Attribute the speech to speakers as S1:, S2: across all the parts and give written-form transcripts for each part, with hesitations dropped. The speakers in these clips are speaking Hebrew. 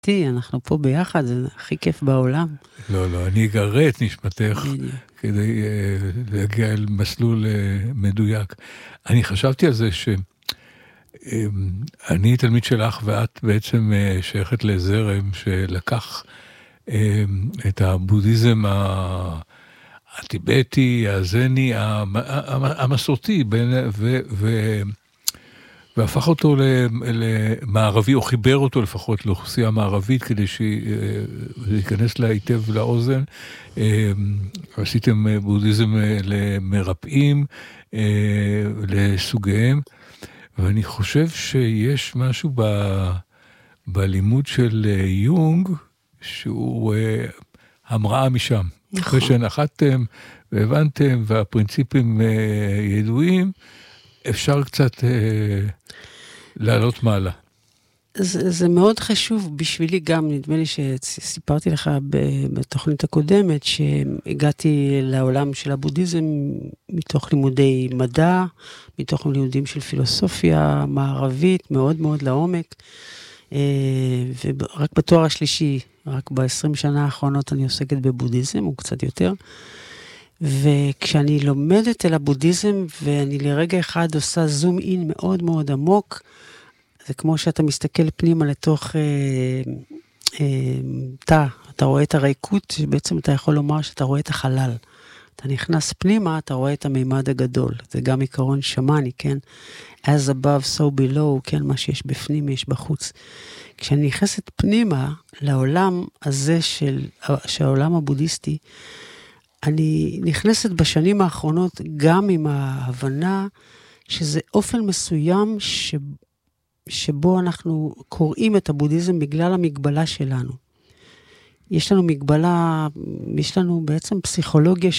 S1: אנחנו פה ביחד, זה הכי כיף בעולם.
S2: לא, אני אגרה את נשמתך כדי להגיע אל מסלול מדויק. אני חשבתי על זה שאני תלמיד שלך, ואת בעצם שייכת לזרם שלקח את הבודהיזם הטיבטי, הזני, המסורתי, והפך אותו למערבי, או חיבר אותו לפחות לאוכלוסייה מערבית, כדי שיכנס לה היטב לאוזן. עשיתם בודהיזם למרפאים, לסוגיהם, ואני חושב שיש משהו בלימוד של יונג, שהוא המראה משם. אחרי שנחתתם והבנתם, והפרינציפים ידועים, אפשר קצת לעלות מעלה.
S1: זה מאוד חשוב בשבילי גם, נדמה לי שסיפרתי לך בתוכנית הקודמת, שהגעתי לעולם של הבודהיזם מתוך לימודי מדע, מתוך לימודים של פילוסופיה מערבית, מאוד מאוד לעומק, ורק בתואר השלישי, רק ב-20 שנה האחרונות אני עוסקת בבודהיזם, או קצת יותר, וכשאני לומדת על הבודהיזם, ואני לרגע אחד עושה זום אין מאוד מאוד עמוק, זה כמו שאתה מסתכל פנימה לתוך תא, אתה רואה את הריקות, שבעצם אתה יכול לומר שאתה רואה את החלל. אתה נכנס פנימה, אתה רואה את המימד הגדול. זה גם עיקרון שמאני, כן? As above, so below, כן? מה שיש בפנים, יש בחוץ. כשאני נכנסת פנימה לעולם הזה של העולם הבודהיסטי, אני נכנסת בשנים האחרונות גם עם ההבנה שזה אופן מסוים שבו אנחנו קוראים את הבודהיזם בגלל המגבלה שלנו. יש לנו מגבלה, יש לנו בעצם פסיכולוגיה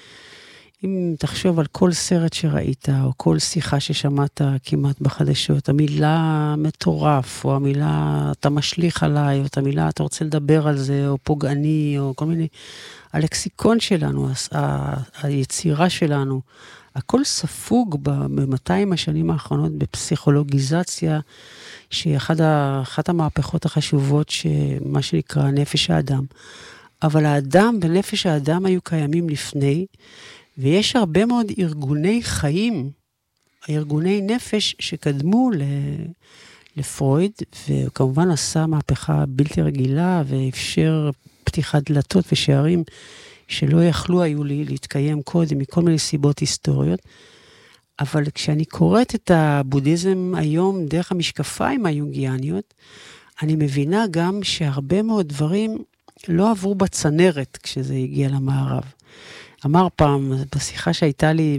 S1: שאם תחשוב על כל סרט שראית, או כל שיחה ששמעת כמעט בחדשות, המילה מטורף, או המילה אתה משליך עליי, או את המילה אתה רוצה לדבר על זה, או פוגעני, או כל מיני, הלקסיקון שלנו, היצירה שלנו, הכל ספוג ב-200 השנים האחרונות בפסיכולוגיזציה, שהיא אחת המהפכות החשובות, מה שנקרא נפש האדם. אבל האדם ונפש האדם היו קיימים לפני, ויש הרבה מאוד ארגוני חיים, ארגוני נפש שקדמו לפרויד, וכמובן עשה מהפכה בלתי רגילה, ואפשר פתיחת דלתות ושערים, שלא יכלו היו להתקיים קודם, מכל מיני סיבות היסטוריות. אבל כשאני קוראת את הבודהיזם היום, דרך המשקפיים היונגיאניות, אני מבינה גם שהרבה מאוד דברים לא עברו בצנרת כשזה הגיע למערב. אמר פעם, בשיחה שהייתה לי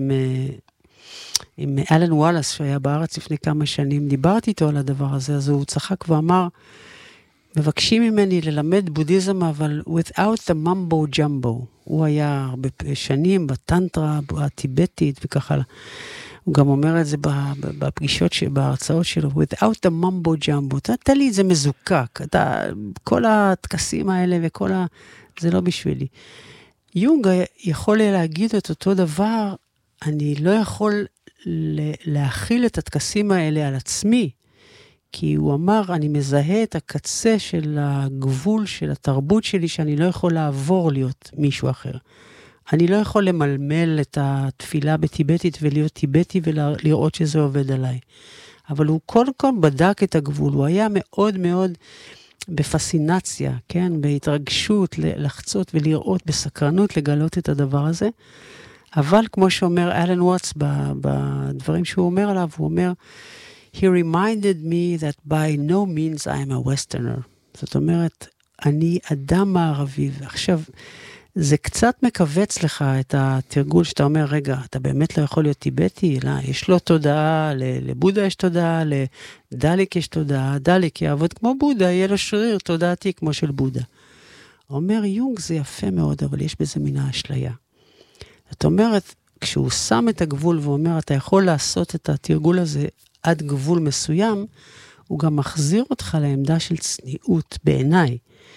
S1: עם אלן וואלאס, שהיה בארץ לפני כמה שנים, דיברתי איתו על הדבר הזה, אז הוא צחק ואמר, מבקשים ממני ללמד בודהיזם, אבל without the mumbo jumbo. הוא היה הרבה שנים בטנטרה הטיבטית וככה. הוא גם אומר את זה בפגישות, בהרצאות שלו, without the mumbo jumbo. תן לי את זה מזוקק. כל התקסים האלה וכל זה לא בשבילי. יונג יכול להגיד את אותו דבר, אני לא יכול להכיל את התקסים האלה על עצמי, כי הוא אמר, אני מזהה את הקצה של הגבול של התרבות שלי, שאני לא יכול לעבור להיות מישהו אחר. אני לא יכול למלמל את התפילה בטיבטית ולהיות טיבטי ולראות שזה עובד עליי. אבל הוא קודם כל בדק את הגבול, הוא היה מאוד מאוד בפסינציה, כן? בהתרגשות לחצות ולראות, בסקרנות לגלות את הדבר הזה. אבל כמו שאומר אלן וואטס בדברים שהוא אומר עליו, הוא אומר, He reminded me that by no means I am a Westerner. זאת אומרת, אני אדם מערבי. עכשיו, זה קצת מקווץ לך את התרגול שאתה אומר, רגע, אתה באמת לא יכול להיות טיבטי? לא, יש לו תודעה, לבודה יש תודעה, לדליק יש תודעה, דליק יעבוד כמו בודה, יהיה לו שריר תודעתי כמו של בודה. אומר יונג זה יפה מאוד, אבל יש בזה מן האשליה. זאת אומרת, כשהוא שם את הגבול ואומר, אתה יכול לעשות את התרגול הזה עד גבול מסוים, הוא גם מחזיר אותך לעמדה של צניעות בעיניי.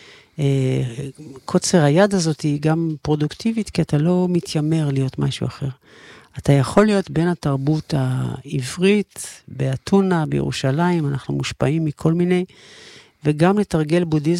S1: קוצר היד הזאת היא גם פרודוקטיבית, כי אתה לא מתיימר להיות משהו אחר. אתה יכול להיות בין התרבות העברית, באתונה, בירושלים, אנחנו מושפעים מכל מיני, וגם לתרגל בודהיזם,